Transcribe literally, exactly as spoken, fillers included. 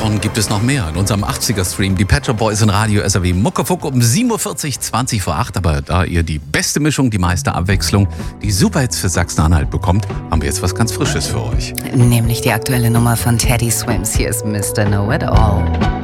davon gibt es noch mehr in unserem achtziger-Stream. Die Pet Shop Boys in Radio S R W Muckefuck um sieben Uhr vierzig, zwanzig vor acht. Aber da ihr die beste Mischung, die meiste Abwechslung, die Superhits für Sachsen-Anhalt bekommt, haben wir jetzt was ganz Frisches für euch. Nämlich die aktuelle Nummer von Teddy Swims. Hier ist Mister Know It All.